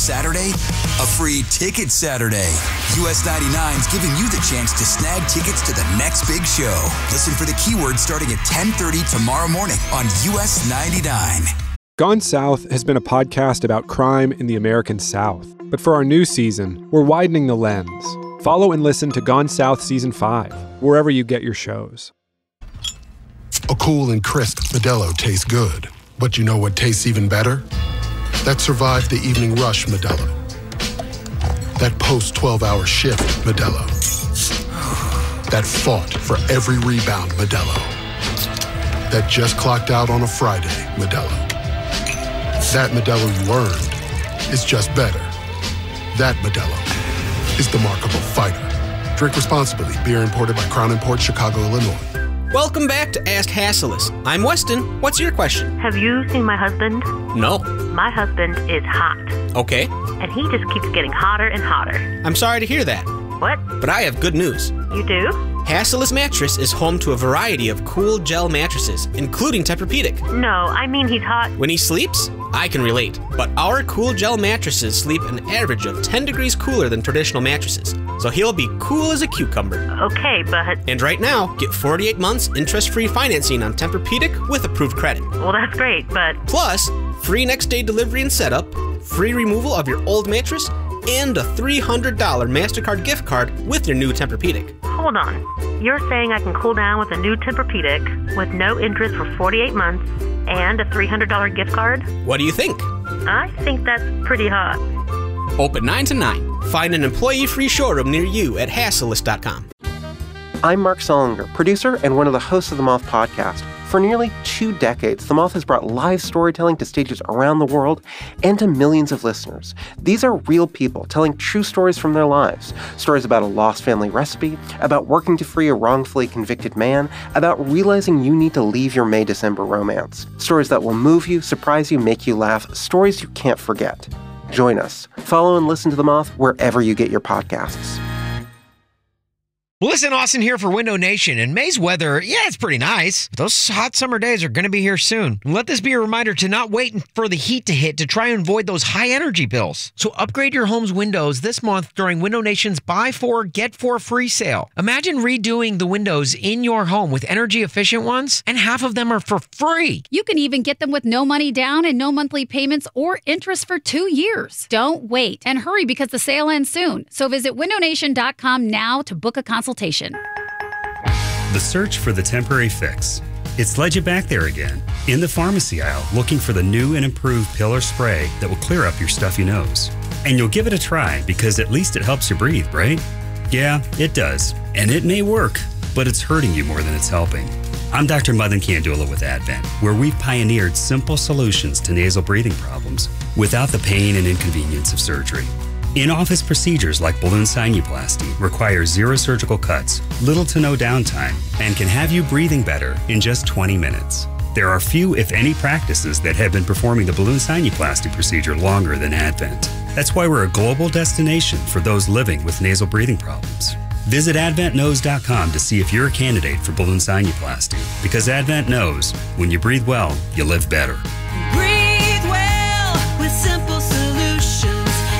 Saturday? A free ticket Saturday. US 99's giving you the chance to snag tickets to the next big show. Listen for the keyword starting at 10:30 tomorrow morning on US 99. Gone South has been a podcast about crime in the American South. But for our new season, we're widening the lens. Follow and listen to Gone South Season 5, wherever you get your shows. A cool and crisp Modelo tastes good. But you know what tastes even better? That survived the evening rush Modelo. That post-12-hour shift Modelo. That fought for every rebound Modelo. That just clocked out on a Friday Modelo. That Modelo you earned is just better. That Modelo is the Markable Fighter. Drink responsibly. Beer imported by Crown Imports, Chicago, Illinois. Welcome back to Ask Hasselus. I'm Weston. What's your question? Have you seen my husband? No. My husband is hot. Okay. And he just keeps getting hotter and hotter. I'm sorry to hear that. What? But I have good news. You do? Hasselus Mattress is home to a variety of cool gel mattresses, including Tempur-Pedic. No, I mean he's hot. When he sleeps, I can relate. But our cool gel mattresses sleep an average of 10 degrees cooler than traditional mattresses. So he'll be cool as a cucumber. Okay, but... And right now, get 48 months interest-free financing on Tempur-Pedic with approved credit. Well, that's great, but... Plus, free next-day delivery and setup, free removal of your old mattress, and a $300 MasterCard gift card with your new Tempur-Pedic. Hold on. You're saying I can cool down with a new Tempur-Pedic with no interest for 48 months and a $300 gift card? What do you think? I think that's pretty hot. Open 9 to 9. Find an employee-free showroom near you at Hasselus.com. I'm Mark Solinger, producer and one of the hosts of the Moth Podcast. For nearly 2 decades, The Moth has brought live storytelling to stages around the world and to millions of listeners. These are real people telling true stories from their lives. Stories about a lost family recipe, about working to free a wrongfully convicted man, about realizing you need to leave your May-December romance. Stories that will move you, surprise you, make you laugh. Stories you can't forget. Join us. Follow and listen to The Moth wherever you get your podcasts. Listen, Austin here for Window Nation. And May's weather, yeah, it's pretty nice. But those hot summer days are going to be here soon. And let this be a reminder to not wait for the heat to hit to try and avoid those high energy bills. So upgrade your home's windows this month during Window Nation's Buy 4, Get 4 free sale. Imagine redoing the windows in your home with energy efficient ones, and half of them are for free. You can even get them with no money down and no monthly payments or interest for 2 years. Don't wait and hurry because the sale ends soon. So visit windownation.com now to book a consultation. The search for the temporary fix. It's led you back there again, in the pharmacy aisle, looking for the new and improved pill or spray that will clear up your stuffy nose. And you'll give it a try because at least it helps you breathe, right? Yeah, it does. And it may work, but it's hurting you more than it's helping. I'm Dr. Madan Kandula with Advent, where we've pioneered simple solutions to nasal breathing problems without the pain and inconvenience of surgery. In-office procedures like balloon sinuplasty require 0 surgical cuts, little to no downtime, and can have you breathing better in just 20 minutes. There are few, if any, practices that have been performing the balloon sinuplasty procedure longer than Advent. That's why we're a global destination for those living with nasal breathing problems. Visit AdventKnows.com to see if you're a candidate for balloon sinuplasty, because Advent knows when you breathe well, you live better. Breathe well with simple solutions.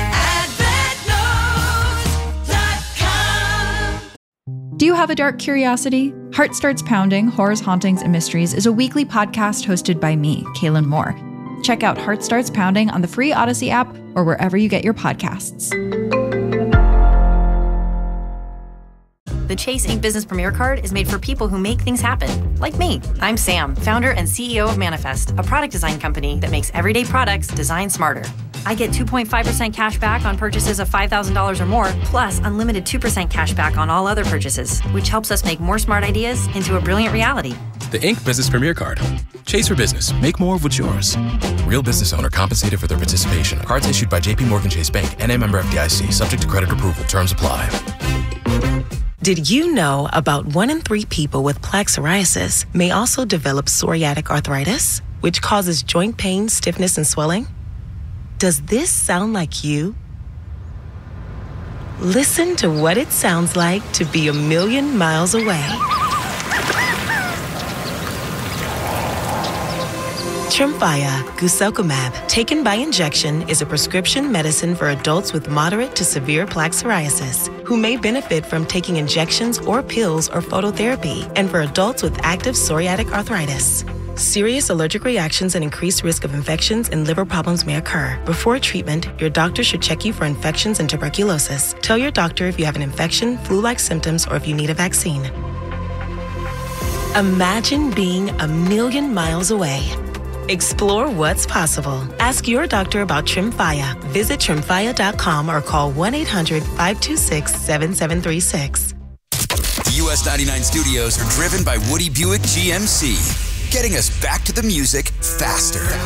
Do you have a dark curiosity? Heart Starts Pounding, Horrors, Hauntings, and Mysteries is a weekly podcast hosted by me, Kaylin Moore. Check out Heart Starts Pounding on the free Odyssey app or wherever you get your podcasts. The Chase Ink Business Premier Card is made for people who make things happen, like me. I'm Sam, founder and CEO of Manifest, a product design company that makes everyday products designed smarter. I get 2.5% cash back on purchases of $5,000 or more, plus unlimited 2% cash back on all other purchases, which helps us make more smart ideas into a brilliant reality. The Ink Business Premier Card. Chase for business. Make more of what's yours. Real business owner compensated for their participation. Cards issued by J.P. Morgan Chase Bank, N.A. member FDIC, subject to credit approval. Terms apply. Did you know about 1 in 3 people with plaque psoriasis may also develop psoriatic arthritis, which causes joint pain, stiffness, and swelling? Does this sound like you? Listen to what it sounds like to be a million miles away. Tremfya, guselkumab, taken by injection, is a prescription medicine for adults with moderate to severe plaque psoriasis who may benefit from taking injections or pills or phototherapy, and for adults with active psoriatic arthritis. Serious allergic reactions and increased risk of infections and liver problems may occur. Before treatment, your doctor should check you for infections and tuberculosis. Tell your doctor if you have an infection, flu-like symptoms, or if you need a vaccine. Imagine being a million miles away. Explore what's possible. Ask your doctor about Tremfya. Visit Tremfya.com or call 1-800-526-7736. The US 99 studios are driven by Woody Buick GMC, getting us back to the music faster.